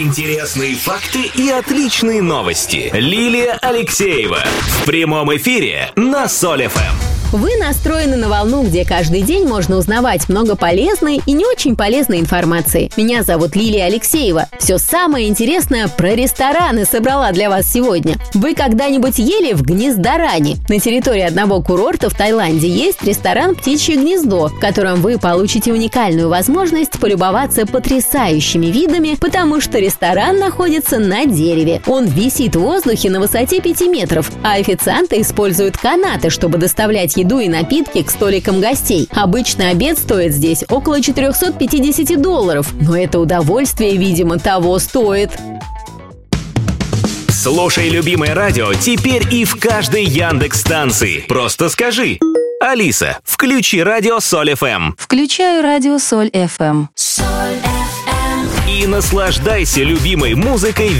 Интересные факты и отличные новости. Лилия Алексеева в прямом эфире на Соль ФМ. Вы настроены на волну, где каждый день можно узнавать много полезной и не очень полезной информации. Меня зовут Лилия Алексеева. Все самое интересное про рестораны собрала для вас сегодня. Вы когда-нибудь ели в Гнездоране? На территории одного курорта в Таиланде есть ресторан «Птичье гнездо», в котором вы получите уникальную возможность полюбоваться потрясающими видами, потому что ресторан находится на дереве. Он висит в воздухе на высоте 5 метров, а официанты используют канаты, чтобы доставлять еду и напитки к столикам гостей. Обычно обед стоит здесь около $450, но это удовольствие, видимо, того стоит. Слушай любимое радио теперь и в каждой Яндекс-станции. Просто скажи: Алиса, включи радио Соль ФМ. Включаю радио Соль ФМ. И наслаждайся любимой музыкой